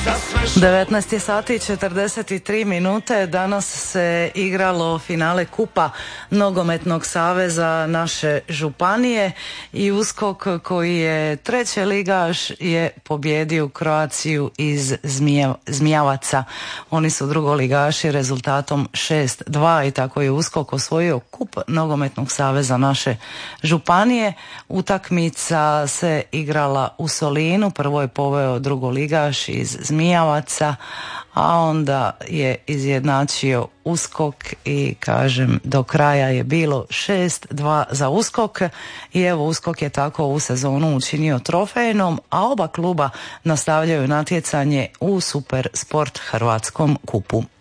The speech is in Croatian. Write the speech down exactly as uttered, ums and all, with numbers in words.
devetnaest sati i četrdeset tri minute. Danas se igralo finale kupa Nogometnog saveza naše županije i USKOK koji je treći ligaš je pobjedio Croaciju iz Zmijev, Zmijavaca. Oni su drugoligaši rezultatom šest dva i tako je USKOK osvojio kup Nogometnog saveza naše županije. Utakmica se igrala u Solinu, prvo je poveo drugoligaš iz Zmijavaca, a onda je izjednačio USKOK i kažem do kraja je bilo šest dva za USKOK i evo USKOK je tako ovu sezonu učinio trofejnom, a oba kluba nastavljaju natjecanje u Super Sport Hrvatskom kupu.